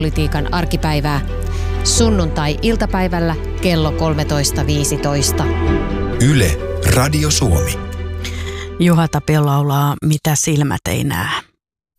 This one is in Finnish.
Politiikan arkipäivää sunnuntai-iltapäivällä kello 13.15. Yle, Radio Suomi. Juha Tapio laulaa Mitä silmät ei näe.